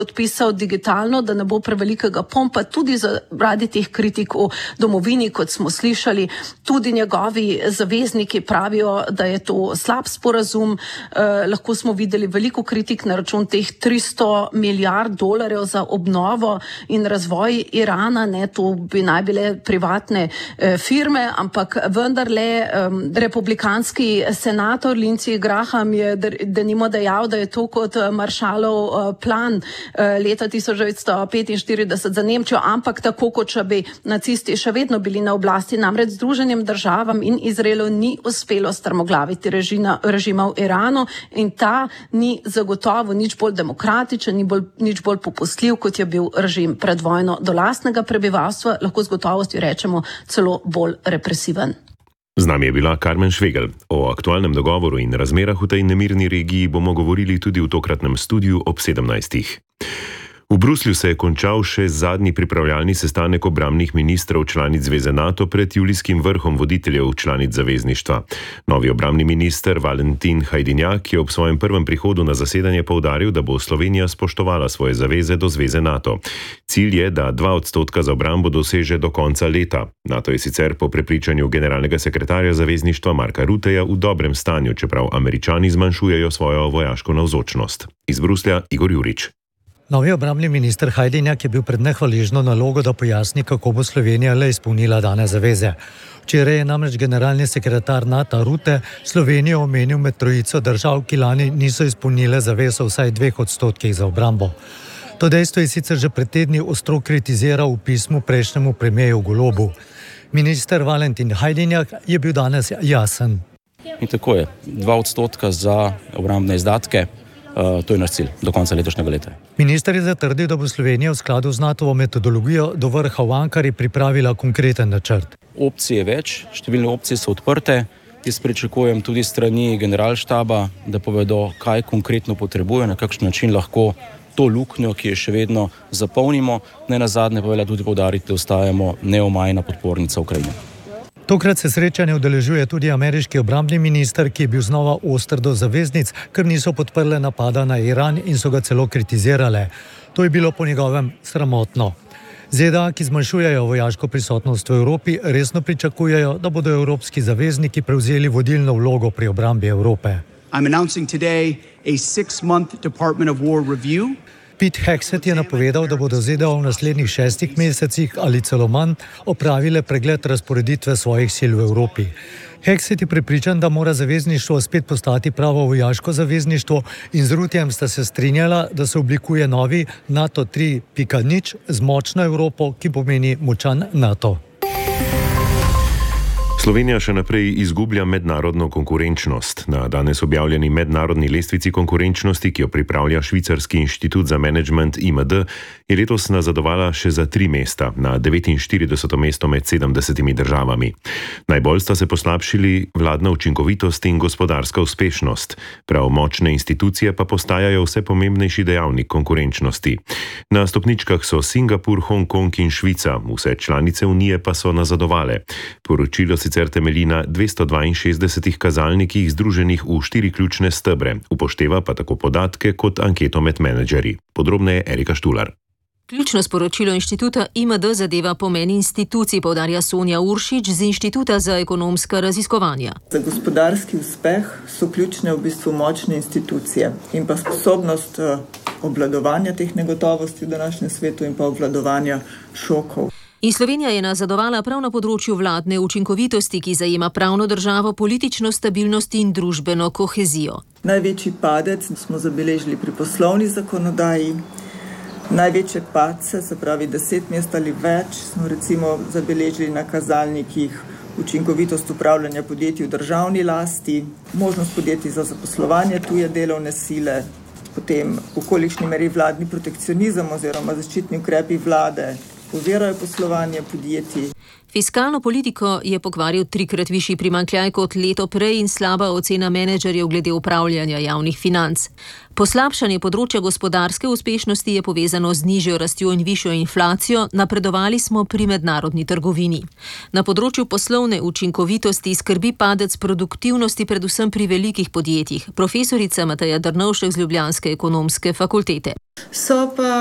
podpisal digitalno, da ne bo prevelikega pompa, tudi zaradi teh kritik o domovini, kot smo slišali. Tudi njegovi zavezniki pravijo, da je to slab sporazum. Lahko smo videli veliko kritik na račun teh $300 milijard za obnovo in razvoj Irana. To bi naj bile privatne firme, ampak vendarle republikanski senator Lindsey Graham je denimo dejal, da je to kot Marshallov plan leta 1945 za Nemčijo, ampak tako, kot če bi nacisti še vedno bili na oblasti. Namreč Združenim državam in Izraelu ni uspelo strmoglaviti režima v Iranu in ta ni zagotovo nič bolj demokratičen, nič bolj popustljiv, kot je bil režim pred vojno do lastnega prebivalstva, lahko z gotovostjo rečemo celo bolj represiven. Z nami je bila Karmen Švegel. O aktualnem dogovoru in razmerah v tej nemirni regiji bomo govorili tudi v tokratnem studiu ob 17. V Bruslju se je končal še zadnji pripravljalni sestanek obrambnih ministrov članic Zveze NATO pred julijskim vrhom voditeljev članic zavezništva. Novi obrambni minister Valentin Hajdinjak je ob svojem prvem prihodu na zasedanje poudaril, da bo Slovenija spoštovala svoje zaveze do Zveze NATO. Cilj je, da 2% za obrambo doseže do konca leta. NATO je sicer po prepričanju generalnega sekretarja zavezništva Marka Rutteja v dobrem stanju, čeprav Američani zmanjšujejo svojo vojaško navzočnost. Iz Bruslja Igor Jurič. Novi obrambni minister Hajdinjak je bil pred nehvaležno nalogo, da pojasni, kako bo Slovenija le izpolnila dane zaveze. Včeraj je namreč generalni sekretar NATO Rutte Slovenijo omenil med trojico držav, ki lani niso izpolnile zavez o vsaj 2% za obrambo. To dejstvo je sicer že pred tedni ostro kritiziral v pismu prejšnjemu premierju Golobu. Minister Valentin Hajdinjak je bil danes jasen. In tako je, 2% za obrambne izdatke. To je naš cilj do konca letošnjega leta. Minister je zatrdil, da bo Slovenija v skladu z NATO-ovo metodologijo do vrha v Ankari pripravila konkreten načrt. Opcije je več, številne opcije so odprte. Jaz pričakujem tudi strani generalštaba, da povedo, kaj konkretno potrebuje, na kakšen način lahko to luknjo, ki je še vedno zapolnimo. Nenazadnje pa velja tudi poudariti, da ostajamo neomajna podpornica Ukrajine. Tokrat se srečanje udeležuje tudi ameriški obrambni minister, ki je bil znova oster do zaveznic, ker niso podprle napada na Iran in so ga celo kritizirale. To je bilo po njegovem sramotno. ZDA, ki zmanjšujejo vojaško prisotnost v Evropi, resno pričakujejo, da bodo evropski zavezniki prevzeli vodilno vlogo pri obrambi Evrope. I'm announcing today a 6-month Department of War review. Pete Hegseth je napovedal, da bodo ZDA v naslednjih 6 mesecih ali celo manj opravile pregled razporeditve svojih sil v Evropi. Hegseth je prepričan, da mora zavezništvo spet postati pravo vojaško zavezništvo in z Ruttejem sta se strinjala, da se oblikuje novi NATO 3.0 z močno Evropo, ki pomeni močan NATO. Slovenija še naprej izgublja mednarodno konkurenčnost. Na danes objavljeni mednarodni lestvici konkurenčnosti, ki jo pripravlja Švicarski inštitut za menedžment IMD, je letos nazadovala še za 3 mesta, na 49. mesto med 70 državami. Najbolj sta se poslabšili vladna učinkovitost in gospodarska uspešnost. Prav močne institucije pa postajajo vse pomembnejši dejavnik konkurenčnosti. Na stopničkah so Singapur, Hongkong in Švica, vse članice Unije pa so nazadovale. Poročilo sicer temelji na 262 kazalnikih združenih v 4 ključne stebre, upošteva pa tako podatke kot anketo med menedžerji. Podrobneje Erika Štular. Ključno sporočilo inštituta IMD zadeva pomen institucij, poudarja Sonja Uršič z Inštituta za ekonomska raziskovanja. Za gospodarski uspeh so ključne v bistvu močne institucije in pa sposobnost obvladovanja teh negotovosti v današnjem svetu in pa obvladovanja šokov. In Slovenija je nazadovala prav na področju vladne učinkovitosti, ki zajema pravno državo, politično stabilnost in družbeno kohezijo. Največji padec smo zabeležili pri poslovni zakonodaji. Največje padce, se pravi 10 mest ali več, smo recimo zabeležili na kazalnikih učinkovitost upravljanja podjetij v državni lasti, možnost podjetij za zaposlovanje tuje delovne sile, potem v kolikšni meri vladni protekcionizem oziroma zaščitni ukrepi vlade ovirajo poslovanje podjetij. Fiskalno politiko je pokvaril 3-krat višji primanjkljaj kot leto prej in slaba ocena menedžerjev glede upravljanja javnih financ. Poslabšanje področja gospodarske uspešnosti je povezano z nižjo rastjo in višjo inflacijo, napredovali smo pri mednarodni trgovini. Na področju poslovne učinkovitosti skrbi padec produktivnosti predvsem pri velikih podjetjih. Profesorica Mateja Drnovšek z ljubljanske ekonomske fakultete. So pa